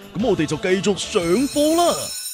咁我哋就繼續上課啦。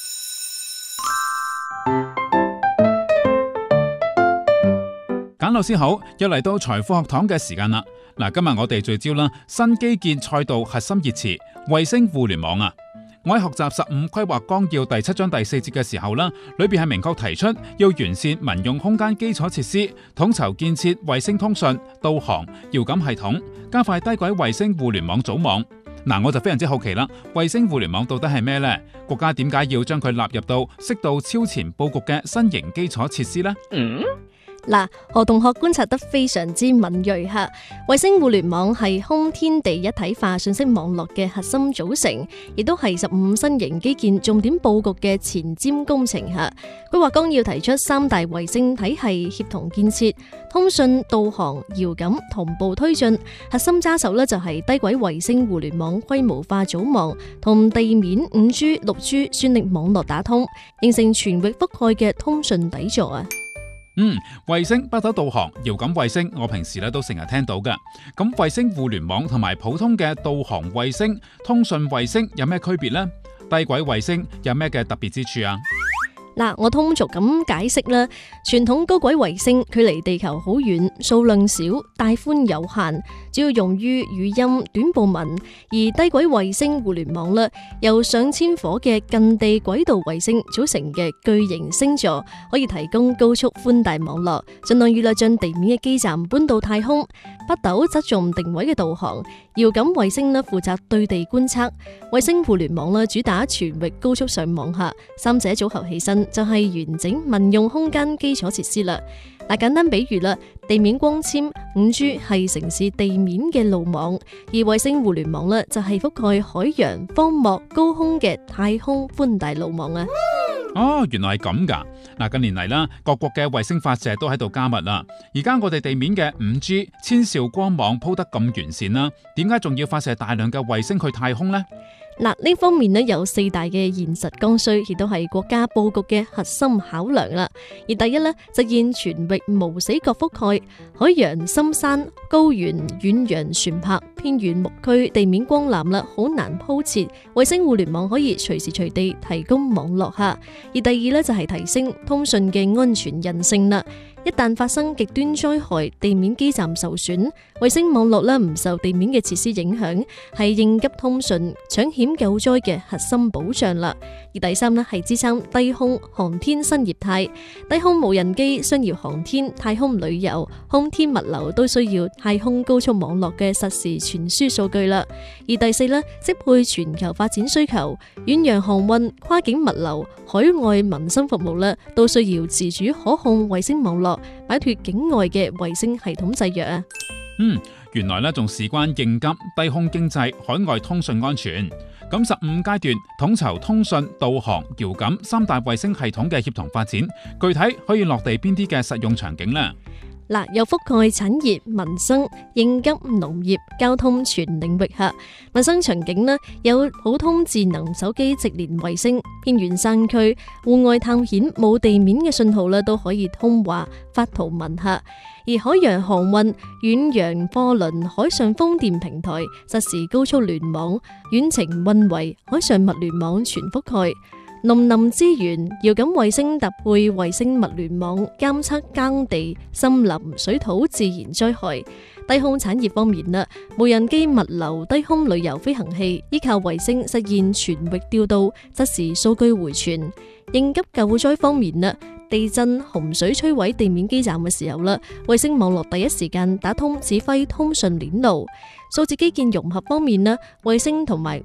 簡老師好，又嚟到財富學堂嘅時間啦。嗱，今日我哋聚焦啦新基建賽道核心熱詞衛星互聯網啊。我喺學習15規劃綱要第7章第4節嘅時候啦，裏邊係明確提出要完善民用空間基礎設施，統籌建設衛星通訊、導航、遙感系統，加快低軌衛星互聯網組網。嗱，我就非常之好奇啦，衛星互聯網到底係咩呢？國家點解要將佢納入到適度超前佈局嘅新型基礎設施呢？ 嗱，何同學觀察得非常之敏銳吓。衛星互聯網係空天地一體化信息網絡嘅核心組成，亦都係15新型基建重點佈局嘅前瞻工程吓。規劃綱要提出3大衛星體系協同建設，通訊、導航、遙感同步推進，核心揸手呢就係低軌衛星互聯網規模化組網同地面5G、6G 算力網絡打通，形成全域覆蓋嘅通訊底座啊！ 衛星、北斗導航、遙感衛星，我平時都成日聽到嘅。咁衛星互聯網同埋普通嘅導航衛星、通訊衛星有咩區別呢？低軌衛星有咩嘅特別之處啊？ 嗱，我通俗咁解釋啦，傳統高軌衛星距離地球好遠，數量少，帶寬有限，主要用於語音、短報文；而低軌衛星互聯網啦，由上千顆嘅近地軌道衛星組成嘅巨型星座，可以提供高速寬帶網絡，盡量預略將地面嘅基站搬到太空。北斗側重定位嘅導航，遙感衛星呢負責對地觀測，衛星互聯網呢主打全域高速上網下，三者組合起身就係完整民用空間基礎設施啦。嗱，簡單比喻啦，地面光纖 5G 係城市地面嘅路網，而衛星互聯網呢就係覆蓋海洋、荒漠、高空嘅太空寬帶路網啊。 哦，原來係咁噶。嗱，近年嚟啦，各國嘅衛星發射都喺度加密啦。而家我哋地面嘅5G 千兆光網鋪得咁完善啦，點解仲要發射大量嘅衛星去太空呢？ 嗱，呢方面呢有4大嘅現實剛需，亦都係國家佈局嘅核心考量啦。而第一呢，實現全域無死角覆蓋，海洋、深山、高原、遠洋船舶、偏遠牧區地面光纜啦，好難鋪設，衛星互聯網可以隨時隨地提供網絡下。而第二呢，就係提升通訊嘅安全韌性啦。一旦發生極端災害，地面基站受損，衛星網絡呢唔受地面嘅設施影響，係應急通訊、搶險救災嘅核心保障啦。而第三呢，係支撐低空航天新業態，低空無人機、商業航天、太空旅遊、空天物流都需要太空高速網絡嘅實時傳輸數據啦。而第四呢，適配全球發展需求，遠洋航運、跨境物流、海外民生服務呢都需要自主可控衛星網絡，擺脫境外嘅衛星系統制約啊！ 原來仲事關應急、低空經濟、海外通訊安全。咁15階段統籌通訊、導航、遙感3大衛星系統嘅協同發展，具體可以落地邊啲嘅實用場景呢？ 嗱，又覆蓋產業、民生、應急、農業、交通全領域下。民生場景呢，有普通智能手機直連衛星，偏遠山區戶外探險冇地面嘅信號呢都可以通話發圖文下。而海洋航運、遠洋貨輪、海上風電平台實時高速聯網，遠程運維、海上物聯網全覆蓋。農林資源、遙感衛星搭配衛星物聯網，監測耕地、森林、水土自然災害。低空產業方面啦，無人機物流、低空旅遊飛行器依靠衛星實現全域調度，實時數據回傳。應急救災方面啦，地震、洪水摧毀地面基站嘅時候啦，衛星網絡第一時間打通指揮通訊鏈路。數字基建融合方面呢，衛星同埋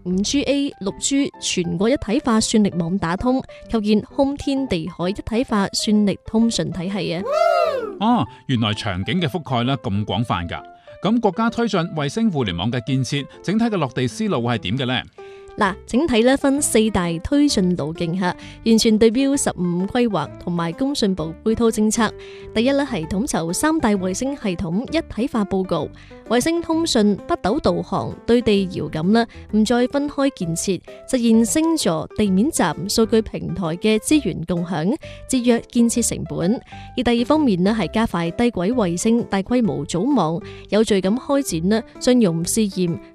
5G、6G 全國一體化算力網打通，構建空天地海一體化算力通訊體系啊！ 原來場景嘅覆蓋咁廣泛噶。咁國家推進衛星互聯網嘅建設，整體嘅落地思路會係點嘅呢？ 嗱，整體咧分4大推進路徑下，完全對標15規劃同埋工信部配套政策。第一咧係統籌3大衛星系統一體化佈局，衛星通訊、北斗導航、對地遙感啦，唔再分開建設，實現星座、地面站、數據平台嘅資源共享，節約建設成本。而第二方面咧係加快低軌衛星大規模組網，有序咁開展啦商用試驗，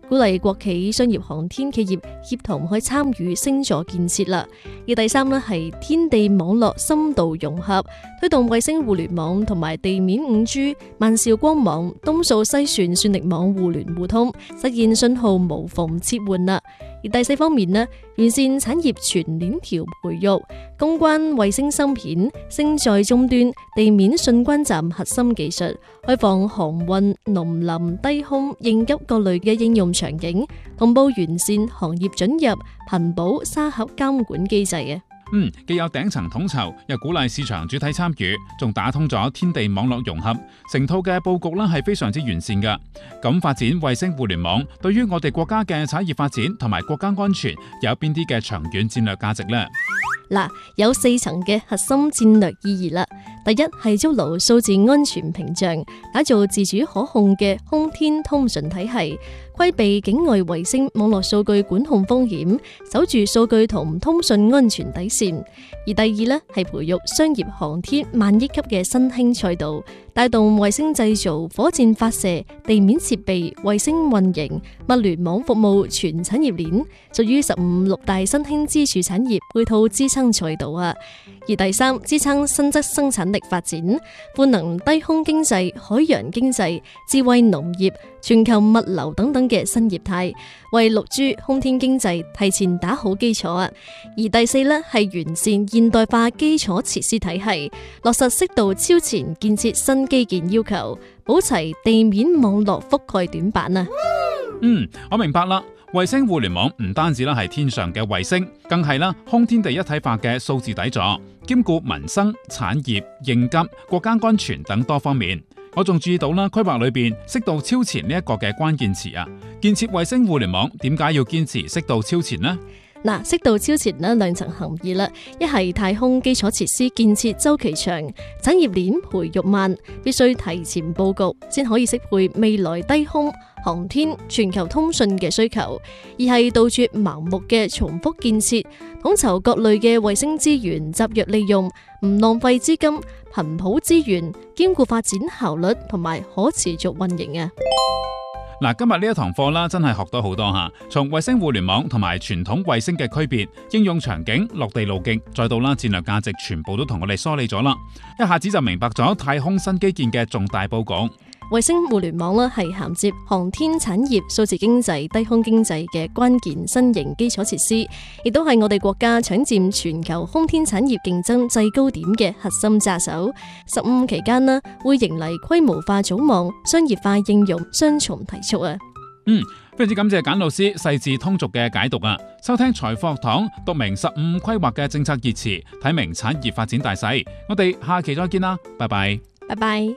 鼓勵國企、商業航天企業協同去參與星座建設啦。而第三呢係天地網絡深度融合，推動衛星互聯網同埋地面5G、萬兆光網、東數西算算力網互聯互通，實現信號無縫切換啦。而第四方面呢，完善產業全鏈條培育，攻關衛星芯片、星載終端、地面信關站核心技術，開放航運、農林、低空、應急各類嘅應用場景，同步完善行業准入、頻保、沙盒監管機制嘅。 既有頂層統籌，又鼓勵市場主體參與，仲打通咗天地網絡融合，成套嘅佈局係非常之完善㗎。咁發展衛星互聯網，對於我哋國家嘅產業發展同埋國家安全，有邊啲嘅長遠戰略價值呢？ 嗱，有4層嘅核心戰略意義啦。第一係築牢數字安全屏障，打造自主可控嘅空天通訊體系，規避境外衛星網絡數據管控風險，守住數據同通訊安全底線。而第二呢係培育商業航天萬億級嘅新興賽道，帶動衛星製造、火箭發射、地面設備、衛星運營、物聯網服務全產業鏈，屬於15、6大新興支柱產業配套支撐賽道啊。而第三，支撐新質生產力發展，賦能低空經濟、海洋經濟、智慧農業、全球物流等等嘅新業態，為6G 空天經濟提前打好基礎啊。而第四呢係完善現代化基礎設施體系，落實適度超前建設新基建要求，保齊地面網絡覆蓋短板啊。 我明白啦。衛星互聯網唔單止係天上嘅衛星，更係空天地一體化嘅數字底座，兼顧民生、產業、應急、國家安全等多方面。我仲注意到規劃裏邊適度超前呢一個嘅關鍵詞啊。建設衛星互聯網點解要堅持適度超前呢？ 嗱，適度超前呢兩層含義啦，一係太空基礎設施建設周期長，產業鏈培育慢，必須提前佈局，先可以適配未來低空、航天、全球通訊嘅需求；二係杜絕盲目嘅重複建設，統籌各類嘅衛星資源，集約利用，唔浪費資金，頻譜資源，兼顧發展效率同埋可持續運營啊！ 嗱，今日呢一堂課啦，真係學到好多吓，從衛星互聯網同埋傳統衛星嘅區別、應用場景、落地路徑，再到戰略價值，全部都同我哋梳理咗啦，一下子就明白咗太空新基建嘅重大佈局。 衛星互聯網係銜接航天產業、數字經濟、低空經濟嘅關鍵新型基礎設施，亦都係我哋國家搶佔全球空天產業競爭制高點嘅核心揸手。15期間會迎嚟規模化組網、商業化應用雙重提速啊！ 非常之感謝簡老師細緻通俗嘅解讀啊！收聽財富學堂，讀明15規劃嘅政策熱詞，睇明產業發展大勢。我哋下期再見啦，拜拜， 拜拜。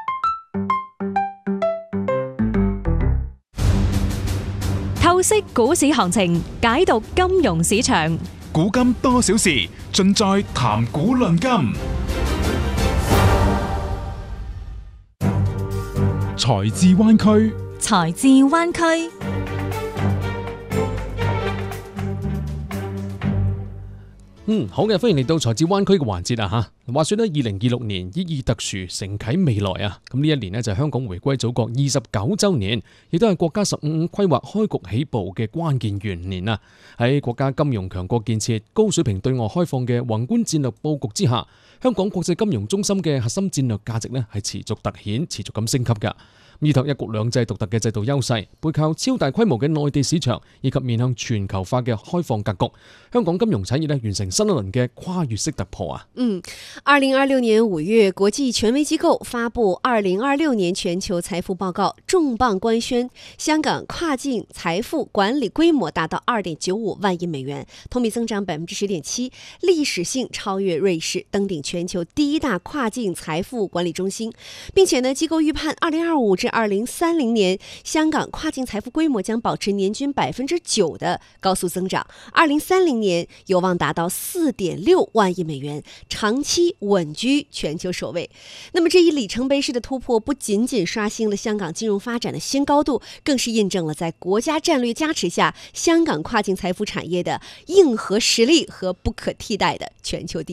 透析股市行情，解讀金融市場， 古今多少事，盡在談股論金。財智灣區， 財智灣區。 好嘅，歡迎嚟到財智灣區嘅環節啊！吓，話說咧，2026年意義特殊，承啟未來啊！咁呢一年咧就係香港回歸祖國29週年，亦都係國家15規劃開局起步嘅關鍵元年啊！喺國家金融強國建設、高水平對外開放嘅宏觀戰略佈局之下，香港國際金融中心嘅核心戰略價值咧係持續凸顯、持續咁升級噶。依託一國兩制獨特嘅制度優勢，背靠超大規模嘅內地市場，以及面向全球化嘅開放格局，香港金融產業完成新一輪嘅跨越式突破啊 ！2026年5月，國際權威機構發布2026年全球財富報告，重磅官宣，香港跨境財富管理規模達到2.95萬億美元，同比增長10.7%，歷史性超越瑞士，登頂全球第一大跨境財富管理中心，並且機構預判2025至2030年，香港跨境財富規模將保持年均9%的高速增長，2030年有望達到4.6萬億美元，長期穩居全球首位。那麼這一里程碑式的突破，不僅僅刷新了香港金融發展的新高度，更是印證了在國家戰略加持下，香港跨境財富產業的硬核實力和不可替代的全球地位。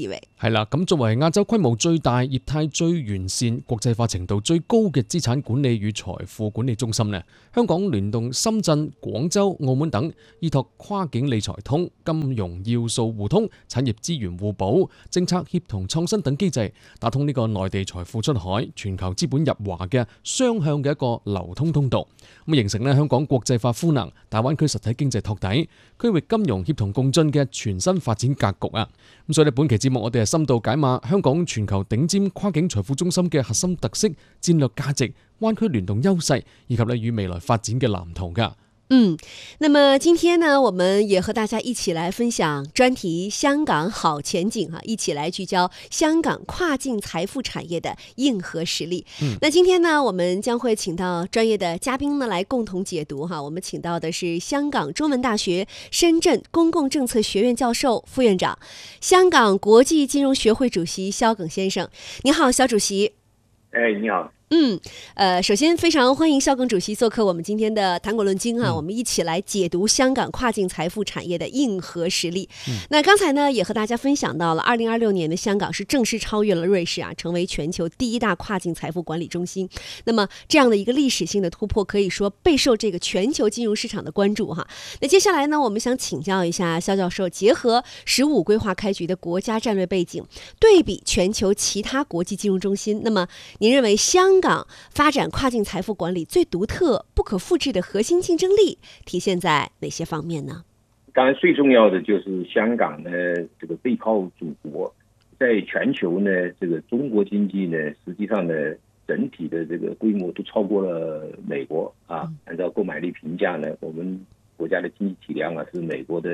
係啦，咁作為亞洲規模最大、業態最完善、國際化程度最高嘅資產管理與財富管理中心呢，香港聯動深圳、廣州、澳門等，依託跨境理財通、金融要素互通、產業資源互補、政策協同創新等機制，打通呢個內地財富出海、全球資本入華嘅雙向嘅一個流通通道，咁形成呢香港國際化賦能、大灣區實體經濟托底、區域金融協同共進嘅全新發展格局啊！咁所以呢，本期節目我哋係深度解碼香港全球頂尖跨境財富中心嘅核心特色、戰略價值、灣區聯動優勢，以及與未來發展嘅藍圖㗎。 那麼今天呢，我們也和大家一起來分享專題香港好前景一起來聚焦香港跨境財富產業的硬核實力。那今天呢，我們將會請到專業的嘉賓呢來共同解讀我們請到的是香港中文大學深圳公共政策學院教授、副院長，香港國際金融學會主席蕭耿先生。你好，蕭主席。 你好。 首先非常歡迎蕭耿主席做客我們今天的談古論今我們一起來解讀香港跨境財富產業的硬核實力。那剛才呢也和大家分享到了2026年的香港是正式超越了瑞士成為全球第一大跨境財富管理中心。那麼這樣的一個歷史性的突破可以說備受這個全球金融市場的關注那接下來呢，我們想請教一下蕭教授，結合15規劃開局的國家戰略背景，對比全球其他國際金融中心，那麼您認為香港發展跨境財富管理最獨特、不可複製的核心競爭力體現在哪些方面呢？ 當然，最重要的就是香港呢，這個背靠祖國，在全球呢，這個中國經濟呢，實際上呢，整體的這個規模都超過了美國按照購買力評價呢，我們國家的經濟體量是美國的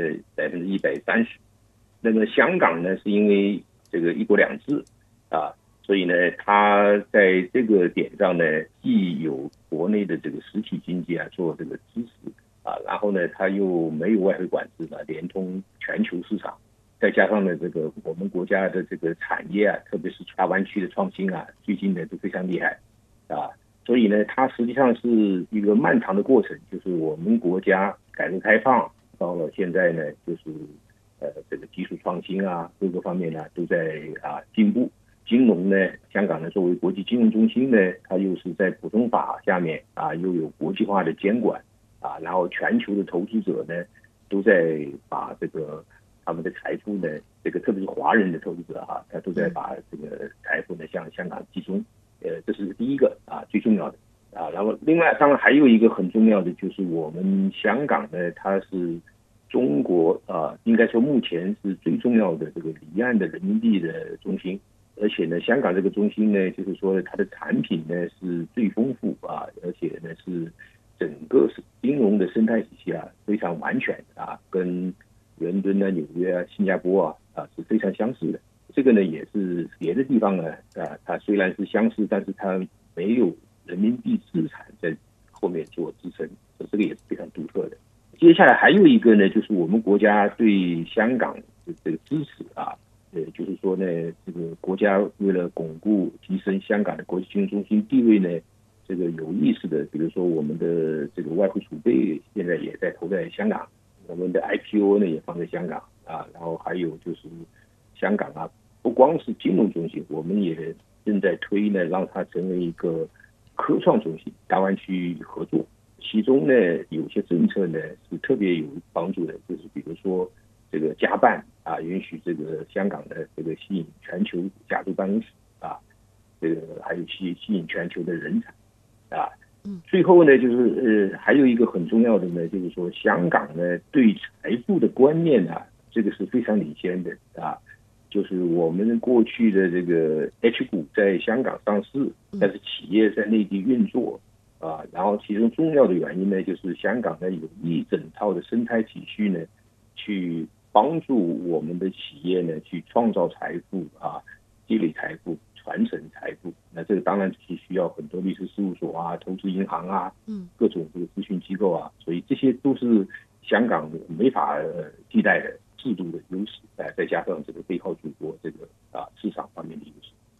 130%。那麼香港呢，是因為這個一國兩制所以呢，它在這個點上呢，既有國內的這個實體經濟做這個支持然後呢，它又沒有外匯管制連通全球市場，再加上呢，這個我們國家的這個產業特別是大灣區的創新最近呢都非常厲害所以呢，它實際上是一個漫長的過程，就是我們國家改革開放到了現在呢，就是這個技術創新各個方面呢都在進步。金融呢，香港呢作為國際金融中心呢，它又是在普通法下面又有國際化的監管然後全球的投資者呢都在把這個他們的財富呢，這個特別是華人的投資者他都在把這個財富呢向香港集中，這是第一個最重要的然後另外當然還有一個很重要的就是我們香港呢，它是中國應該說目前是最重要的這個離岸的人民幣的中心。而且呢，香港這個中心呢，就是說它的產品呢是最豐富而且呢是整個金融的生態體系非常完全跟倫敦紐約新加坡是非常相似的。這個呢也是別的地方呢它雖然是相似，但是它沒有人民幣資產在後面做支撐，這個也是非常獨特的。接下來還有一個呢，就是我們國家對香港的這個支持就是說呢，這個國家為了鞏固提升香港的國際金融中心地位呢，這個有意識的，比如說我們的這個外匯儲備現在也在投在香港，我們的 IPO 呢也放在香港然後還有就是香港不光是金融中心，我們也正在推呢，讓它成為一個科創中心，大灣區合作。其中呢，有些政策呢是特別有幫助的，就是比如說這個家辦允許這個香港的這個吸引全球家族辦公室這個還有吸引全球的人才最後呢，就是還有一個很重要的呢，就是說香港呢對財富的觀念這個是非常領先的就是我們過去的這個 H 股在香港上市，但是企業在內地運作然後其中重要的原因呢，就是香港呢有一整套的生態體系呢，去幫助我們的企業呢去創造財富積累財富、傳承財富。那這個當然是需要很多律師事務所投資銀行各種這個諮詢機構所以這些都是香港沒法替代的制度的優勢再加上這個背靠祖國這個市場方面的優勢。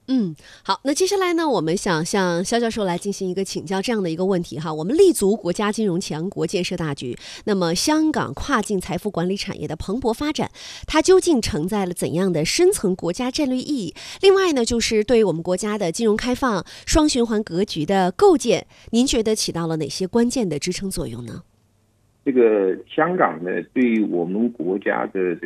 好，那接下来呢，我们想向肖教授来进行一个请教这样的一个问题哈。我们立足国家金融强国建设大局，那么香港跨境财富管理产业的蓬勃发展，它究竟承载了怎样的深层国家战略意义？另外呢，就是对于我们国家的金融开放、双循环格局的构建，您觉得起到了哪些关键的支撑作用呢？ 这个香港呢，对于我们国家的这